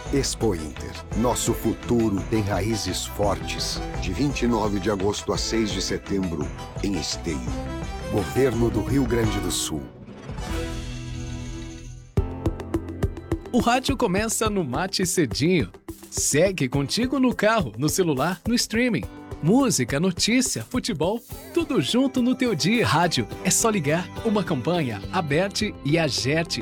Expo Inter. Nosso futuro tem raízes fortes. De 29 de agosto a 6 de setembro, em Esteio. Governo do Rio Grande do Sul. O rádio começa no Mate Cedinho. Segue contigo no carro, no celular, no streaming. Música, notícia, futebol, tudo junto no teu dia. Rádio, é só ligar. Uma campanha, Aberte e Agerte.